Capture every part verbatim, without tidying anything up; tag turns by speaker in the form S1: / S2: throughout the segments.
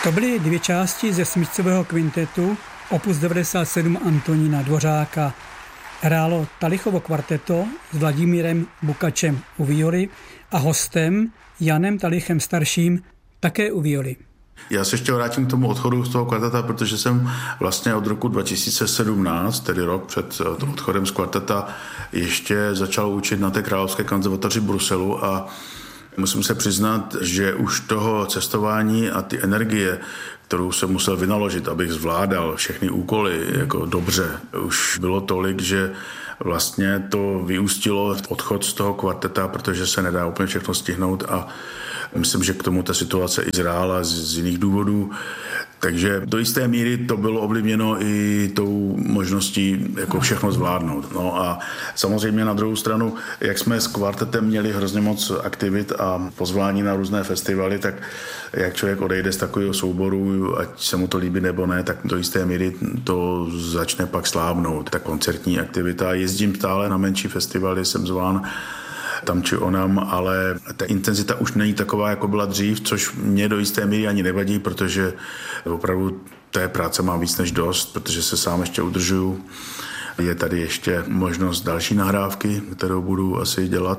S1: To byly dvě části ze smyčcového kvintetu opus devadesát sedm Antonína Dvořáka. Hrálo Talichovo kvarteto s Vladimírem Bukačem u violy a hostem Janem Talichem starším také u violy.
S2: Já se ještě vrátím k tomu odchodu z toho kvarteta, protože jsem vlastně od roku dva tisíce sedmnáct, tedy rok před odchodem z kvarteta, ještě začal učit na té Královské konzervatoři v Bruselu a musím se přiznat, že už toho cestování a ty energie, kterou jsem musel vynaložit, abych zvládal všechny úkoly jako dobře, už bylo tolik, že vlastně to vyústilo v odchod z toho kvarteta, protože se nedá úplně všechno stihnout a myslím, že k tomu ta situace i zrála z, z jiných důvodů. Takže do jisté míry to bylo ovlivněno i tou možností jako všechno zvládnout. No a samozřejmě na druhou stranu, jak jsme s kvartetem měli hrozně moc aktivit a pozvání na různé festivaly, tak jak člověk odejde z takového souboru, ať se mu to líbí nebo ne, tak do jisté míry to začne pak slábnout. Ta koncertní aktivita. Jezdím stále na menší festivaly, jsem zván tam či onam, ale ta intenzita už není taková, jako byla dřív, což mě do jisté míry ani nevadí, protože opravdu té práce mám víc než dost, protože se sám ještě udržuju. Je tady ještě možnost další nahrávky, kterou budu asi dělat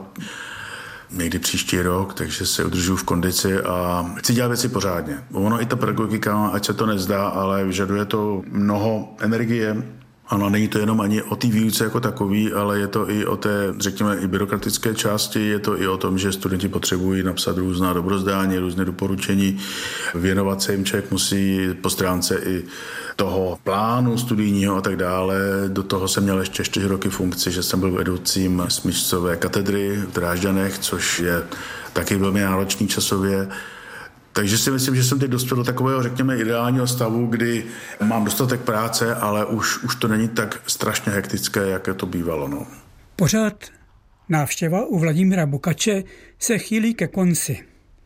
S2: někdy příští rok, takže se udržuju v kondici a chci dělat věci pořádně. Ono i ta pedagogika, ať se to nezdá, ale vyžaduje to mnoho energie. Ano, není to jenom ani o té výuce jako takový, ale je to i o té, řekněme, i byrokratické části, je to i o tom, že studenti potřebují napsat různá dobrozdání, různé doporučení, věnovat se jim, člověk musí po stránce i toho plánu studijního a tak dále. Do toho jsem měl ještě čtyři roky funkci, že jsem byl vedoucím smyčcové katedry v Drážďanech, což je taky velmi náročný časově. Takže si myslím, že jsem teď dospěl do takového, řekněme, ideálního stavu, kdy mám dostatek práce, ale už, už to není tak strašně hektické, jak to bývalo. No.
S1: Pořád návštěva u Vladimíra Bukače se chýlí ke konci.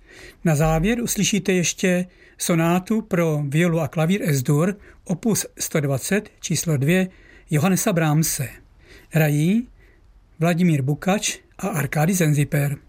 S1: Na závěr uslyšíte ještě sonátu pro violu a klavír Es-dur, opus sto dvacet, číslo dvě, Johannesa Brahmse. Hrají Vladimír Bukač a Arkady Zenziper.